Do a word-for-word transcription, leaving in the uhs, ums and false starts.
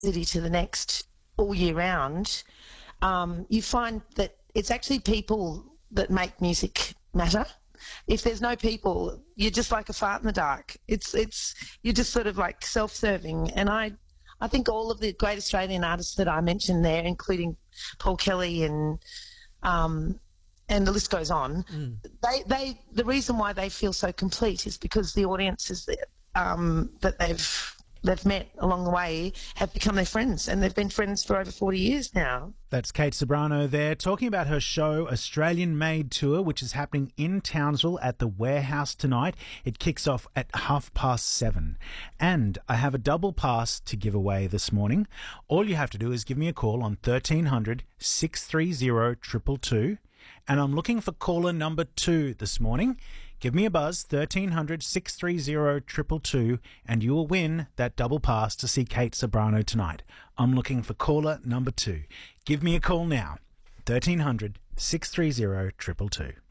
city to the next all year round, um, you find that it's actually people that make music matter. If there's no people, you're just like a fart in the dark. It's it's you're just sort of like self-serving. And I I think all of the great Australian artists that I mentioned there, including Paul Kelly and um, and the list goes on, mm. they they the reason why they feel so complete is because the audiences that um, that they've they've met along the way have become their friends, and they've been friends for over forty years now. That's Kate Ceberano there, talking about her show Australian Made Tour, which is happening in Townsville at the Warehouse tonight. It kicks off at half past seven. And I have a double pass to give away this morning. All you have to do is give me a call on thirteen hundred, six three zero, two two two. And I'm looking for caller number two this morning. Give me a buzz, thirteen hundred, six three zero, two two two, and you will win that double pass to see Kate Ceberano tonight. I'm looking for caller number two. Give me a call now, thirteen hundred, six three zero, two two two.